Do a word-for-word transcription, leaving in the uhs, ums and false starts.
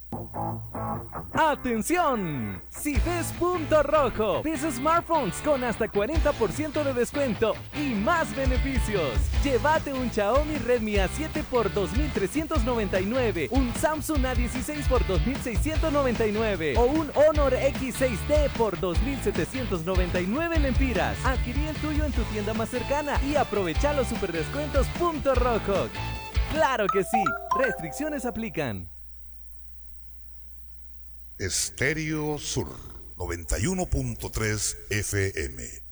¡Atención! Si ves punto rojo, ves smartphones con hasta cuarenta por ciento de descuento y más beneficios. Llévate un Xiaomi Redmi A siete por dos mil trescientos noventa y nueve, un Samsung A dieciséis por dos mil seiscientos noventa y nueve o un Honor X seis D por dos mil setecientos noventa y nueve lempiras. Adquirí el tuyo en tu tienda más cercana y aprovecha los superdescuentos punto rojo. ¡Claro que sí! Restricciones aplican. Estéreo Sur noventa y uno punto tres F M.